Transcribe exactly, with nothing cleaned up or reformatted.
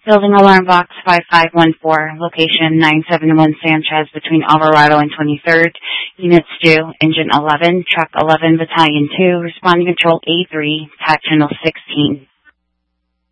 Building alarm box five five one four, location nine seven one Sanchez between Alvarado and twenty-third. Units due, Engine eleven, Truck eleven, Battalion two, responding control A three, Pat Channel sixteen.